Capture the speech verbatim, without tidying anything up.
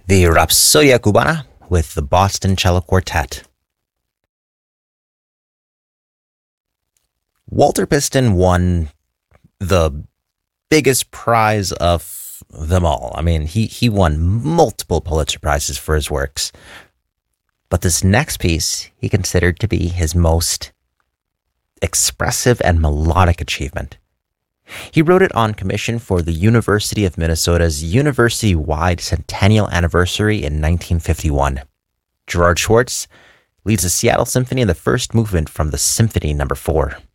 the Rapsodia Cubana with the Boston Cello Quartet. Walter Piston won the biggest prize of them all. I mean, he, he won multiple Pulitzer Prizes for his works. But this next piece he considered to be his most expressive and melodic achievement. He wrote it on commission for the University of Minnesota's university-wide centennial anniversary in nineteen fifty-one. Gerard Schwartz leads the Seattle Symphony in the first movement from the Symphony Number Four.